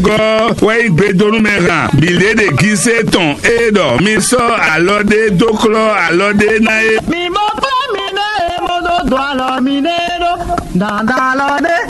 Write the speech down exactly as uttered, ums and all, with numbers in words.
go we gbe donu meran bile de gise ton e do mi so alode doklo alode na e mi mo pa mi na e mo do do alo mi ne do da da lo de